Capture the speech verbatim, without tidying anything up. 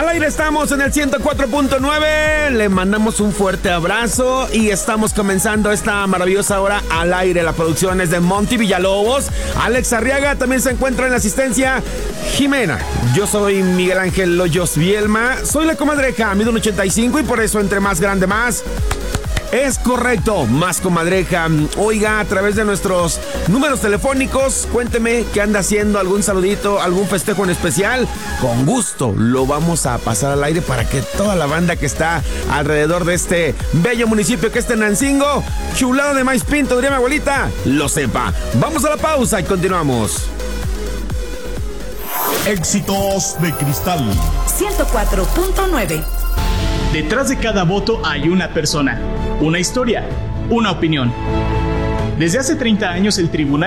Al aire estamos en el ciento cuatro punto nueve. Le mandamos un fuerte abrazo y estamos comenzando esta maravillosa hora al aire. La producción es de Monty Villalobos. Alex Arriaga también se encuentra en la asistencia. Jimena. Yo soy Miguel Ángel Loyos Bielma. Soy la comadreja, mido un ochenta y cinco y por eso entre más grande más. Es correcto, más comadreja. Oiga, a través de nuestros números telefónicos, cuénteme qué anda haciendo, algún saludito, algún festejo en especial. Con gusto lo vamos a pasar al aire para que toda la banda que está alrededor de este bello municipio que es Tenancingo, chulado de maíz pinto, diría mi abuelita, lo sepa. Vamos a la pausa y continuamos. Éxitos de Cristal ciento cuatro punto nueve. Detrás de cada voto hay una persona, una historia, una opinión. Desde hace treinta años el Tribunal